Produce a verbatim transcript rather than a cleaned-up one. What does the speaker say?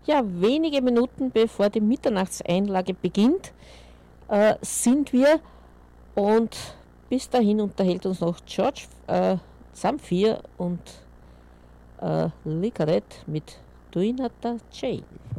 Ja, wenige Minuten bevor die Mitternachtseinlage beginnt, äh, sind wir und bis dahin unterhält uns noch George äh, Zamfir und äh, Licaret mit Duinata Jane.